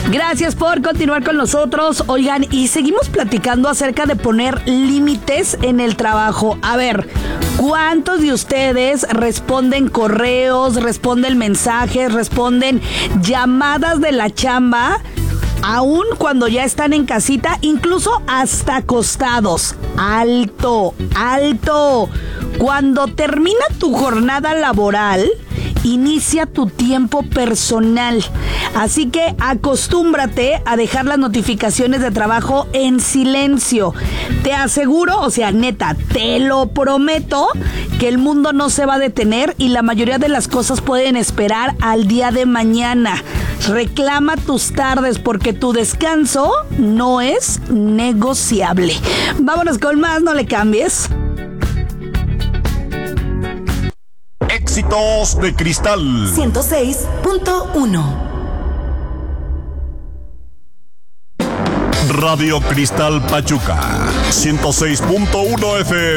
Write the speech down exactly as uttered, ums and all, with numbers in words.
Gracias por continuar con nosotros. Oigan, y seguimos platicando acerca de poner límites en el trabajo. A ver, ¿cuántos de ustedes responden correos, responden mensajes, responden llamadas de la chamba, aún cuando ya están en casita, incluso hasta acostados? Alto, alto. Cuando termina tu jornada laboral, inicia tu tiempo personal. Así que acostúmbrate a dejar las notificaciones de trabajo en silencio. Te aseguro, o sea, neta, te lo prometo, que el mundo no se va a detener y la mayoría de las cosas pueden esperar al día de mañana. Reclama tus tardes porque tu descanso no es negociable. Vámonos con más, no le cambies. Éxitos de Cristal ciento seis punto uno. Radio Cristal Pachuca ciento seis punto uno F M.